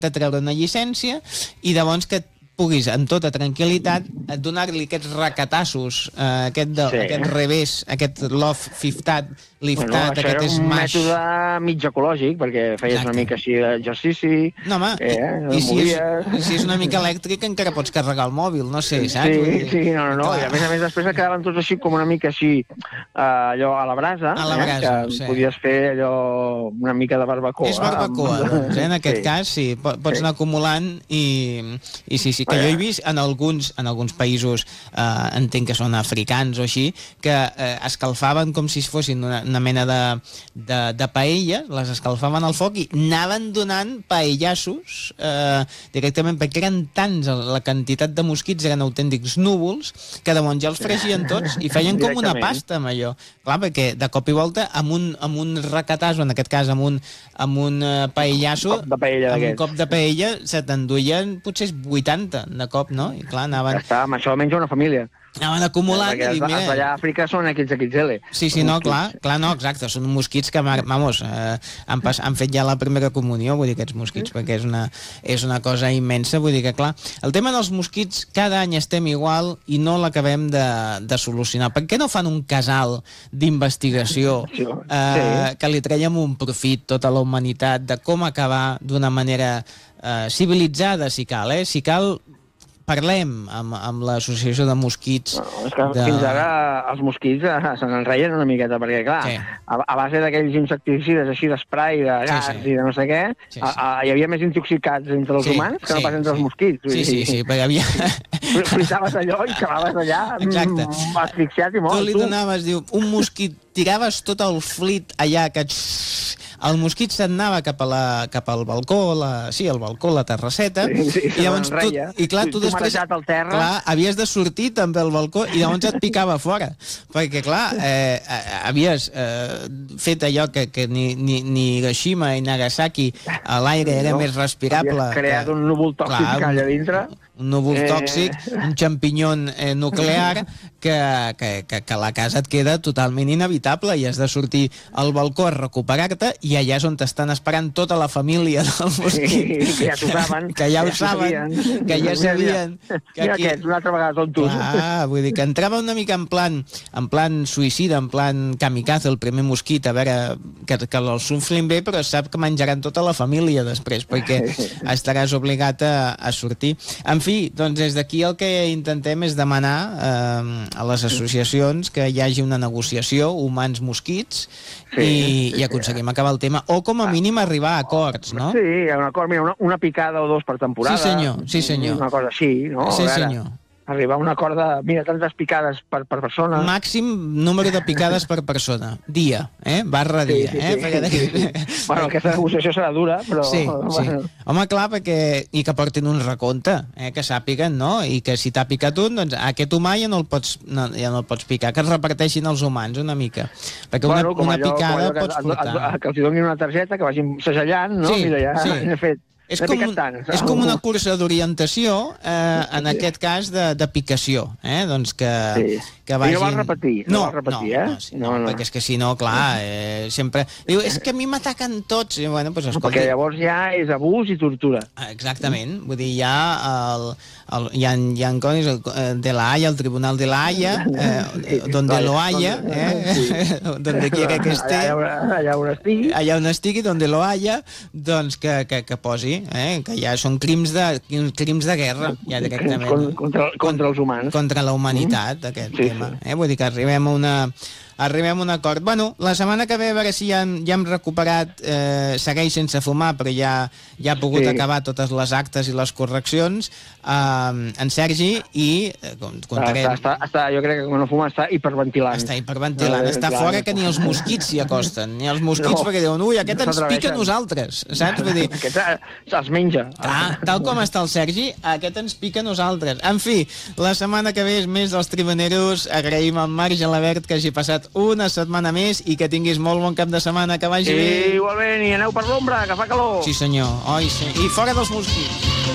de treure una llicència i llavors que puguis, amb tota tranquil·litat, donar-li aquests racatassos, aquest revés, aquest liftat, això era un mètode mig ecològic, perquè feies una mica així d'exercici, no, home, i si és una mica elèctric encara pots carregar el mòbil, no sé, saps? Sí, no, i a més després quedaven tots així com una mica així, allò a la brasa, que podies fer allò una mica de barbacoa. És barbacoa, doncs, en aquest cas, sí, pots anar acumulant i sí, que jo he vist en alguns països, entenc que són africans o així, que escalfaven com si fossin una mena de paella, les escalfaven al foc i anaven donant paellassos directament, perquè eren tants, la quantitat de mosquits eren autèntics núvols, que de ja els fregien tots i feien com una pasta amb allò. Clar, perquè de cop i volta amb un recatasso, en aquest cas amb un paellasso, amb un cop de paella, se t'enduien potser 80 de cop, no? I clar, anaven... Ja està, amb això menja una família. Anaven acumulant i dic, mira... Allà a Àfrica són XXL. Sí, no, clar, no, exacte, són mosquits que, vamos, han fet ja la primera comunió, vull dir, aquests mosquits, perquè és una cosa immensa, vull dir que, clar, el tema dels mosquits, cada any estem igual i no l'acabem de solucionar. Per què no fan un casal d'investigació que li traiem un profit tota la humanitat de com acabar d'una manera civilitzada, si cal, si cal, parlem amb l'associació de mosquits. És que fins ara els mosquits se n'enreien una miqueta, perquè clar, a base d'aquells insecticides així d'esprai, de gas i de no sé què, hi havia més intoxicats entre els humans que no pas entre els mosquits. Sí, perquè havia... Fritaves allò i acabaves allà asfixiat i mort. Tu li donaves, diu, un mosquit, tiraves tot el flit allà que... El mosquit se'n anava cap al balcó, el balcó, la terrasseta, i llavors tu després havies de sortir també al balcó i llavors et picava fora, perquè clar, havies fet allò que ni Hiroshima ni Nagasaki, l'aire era més respirable. Creat un núvol tòxic allà dintre. Un núvol tòxic, un xampinyó nuclear, que la casa et queda totalment inevitable i has de sortir al balcó a recuperar-te i allà és on t'estan esperant tota la família del mosquit. Que ja t'ho saben. Que ja ho saben, que ja sabien. Mira aquests, una altra vegada tontos. Vull dir que entrava una mica en plan suïcida, en plan kamikaze, el primer mosquit, a veure, que el suflin bé, però sap que menjaran tota la família després, perquè estaràs obligat a sortir. En fi, doncs des d'aquí el que intentem és demanar a les associacions que hi hagi una negociació humans-mosquits i aconseguim acabar el tema, o com a mínim arribar a acords, no? Sí, un acord, mira, una picada o dos per temporada. Sí, senyor. Una cosa així, no? Sí, senyor. Arribar a un acord de, mira, tantes picades per persona. Màxim número de picades per persona. Dia, barra dia. Bueno, aquesta negociació serà dura, però... Sí. Home, clar, perquè... I que portin un recompte, que sàpiguen, no? I que si t'ha picat un, doncs aquest humà ja no el pots picar, que es reparteixin els humans una mica. Perquè una picada pots portar. Que els donin una targeta, que vagin segellant, no? Mira, ja he fet... És com una cursa d'orientació, en aquest cas de picació, doncs que vagin... I no val repetir, no, perquè és que si no, clar, sempre... Diu, és que a mi m'ataquen tots. Bueno, doncs escolta... Perquè llavors ja és abús i tortura. Exactament, vull dir, hi ha codis de la Haya, el Tribunal de la Haya, donde lo haya, donde quiera que esté, allà on estigui, donde lo haya, doncs que posi, que ja són crims de guerra, ja directament. Contra els humans. Contra la humanitat, aquest tema. Vull dir que arribem a un acord. Bueno, la setmana que ve, a veure si ja hem recuperat, segueix sense fumar, però ja ha pogut acabar totes les actes i les correccions, en Sergi, i contarem... Jo crec que quan no fuma està hiperventilant. Està hiperventilant, està fora que ni els mosquits s'hi acosten, ni els mosquits, perquè diuen, ui, aquest ens pica a nosaltres, saps? Vull dir... Aquest se'ls menja. Tal com està el Sergi, aquest ens pica a nosaltres. En fi, la setmana que ve és més dels Tribuneros. Agraïm al Marc Gelabert que hagi passat una setmana més i que tinguis molt bon cap de setmana, que vagi bé. Igualment, i aneu per l'ombra, que fa calor. Sí, senyor. I fora dels mosquits.